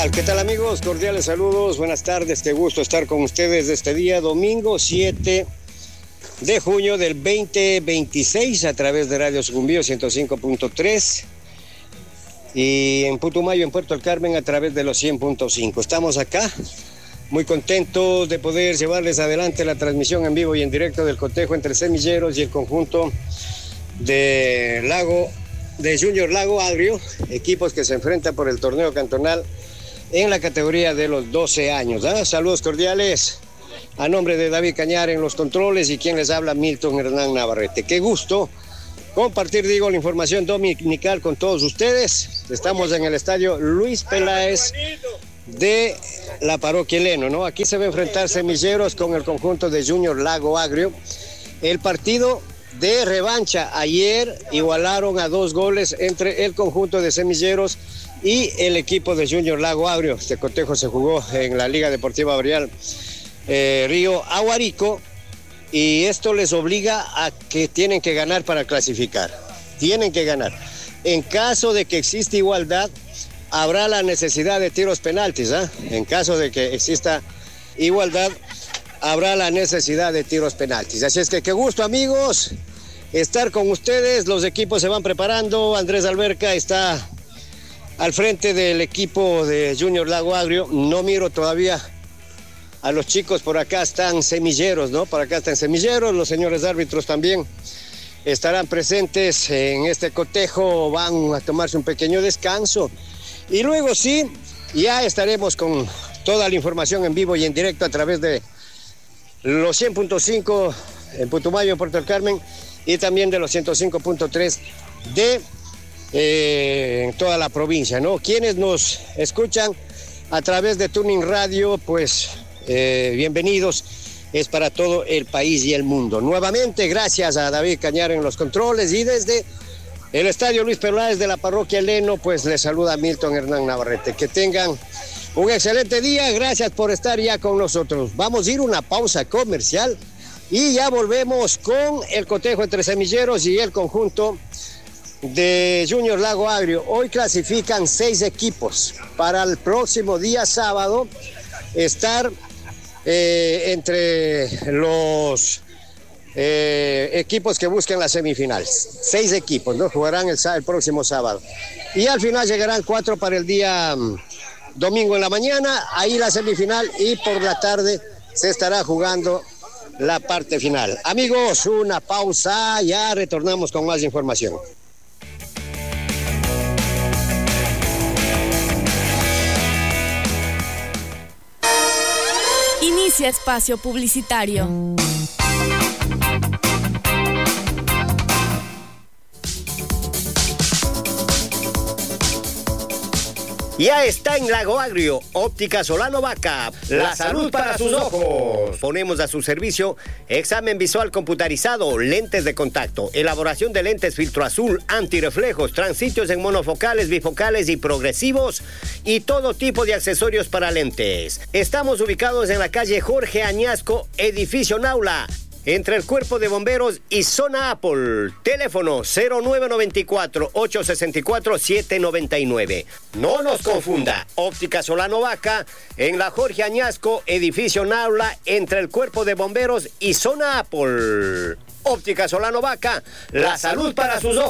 ¿Qué tal, amigos? Cordiales saludos, buenas tardes, qué gusto estar con ustedes este día, domingo 7 de junio del 2026 a través de Radio Sucumbío 105.3 y en Putumayo, en Puerto del Carmen, a través de los 100.5. Estamos acá muy contentos de poder llevarles adelante la transmisión en vivo y en directo del cotejo entre Semilleros y el conjunto de Junior Lago Agrio, equipos que se enfrentan por el torneo cantonal en la categoría de los 12 años. Saludos cordiales a nombre de David Cañar en los controles y quien les habla, Milton Hernán Navarrete. Qué gusto compartir, la información dominical con todos ustedes. Estamos en el estadio Luis Peláez de la parroquia Heleno, ¿no? Aquí se va a enfrentar Semilleros con el conjunto de Junior Lago Agrio. El partido de revancha, ayer igualaron a 2 goles entre el conjunto de Semilleros y el equipo de Junior Lago Agrio. Este cotejo se jugó en la Liga Deportiva Boreal Río Aguarico, y esto les obliga a que tienen que ganar para clasificar. Tienen que ganar. En caso de que exista igualdad, habrá la necesidad de tiros penaltis. En caso de que exista igualdad, habrá la necesidad de tiros penaltis. Así es que qué gusto, amigos, estar con ustedes. Los equipos se van preparando. Andrés Alberca está al frente del equipo de Junior Lago Agrio. No miro todavía a los chicos. Por acá están Semilleros, ¿no? Por acá están Semilleros. Los señores árbitros también estarán presentes en este cotejo. Van a tomarse un pequeño descanso. Y luego sí, ya estaremos con toda la información en vivo y en directo a través de los 100.5 en Putumayo, en Puerto del Carmen, y también de los 105.3 de en toda la provincia, ¿no? Quienes nos escuchan a través de Tuning Radio, pues bienvenidos, es para todo el país y el mundo. Nuevamente, gracias a David Cañar en los controles, y desde el estadio Luis Peláez de la parroquia Heleno, pues les saluda Milton Hernán Navarrete. Que tengan un excelente día, gracias por estar ya con nosotros. Vamos a ir a una pausa comercial y ya volvemos con el cotejo entre Semilleros y el conjunto de Junior Lago Agrio. Hoy clasifican 6 equipos para el próximo día sábado estar entre los equipos que busquen las semifinales. 6 equipos, ¿no? Jugarán el próximo sábado. Y al final llegarán 4 para el día domingo en la mañana, ahí la semifinal, y por la tarde se estará jugando la parte final. Amigos, una pausa, ya retornamos con más información. Inicia espacio publicitario. Ya está en Lago Agrio, Óptica Solano Vaca, la salud para sus ojos. Ponemos a su servicio examen visual computarizado, lentes de contacto, elaboración de lentes filtro azul, antirreflejos, transitos en monofocales, bifocales y progresivos, y todo tipo de accesorios para lentes. Estamos ubicados en la calle Jorge Añasco, edificio Naula, entre el Cuerpo de Bomberos y Zona Apple. Teléfono 0994-864-799. No nos confunda. Óptica Solano Vaca en la Jorge Añasco, edificio Naula, entre el Cuerpo de Bomberos y Zona Apple. Óptica Solano Vaca, la salud para sus ojos.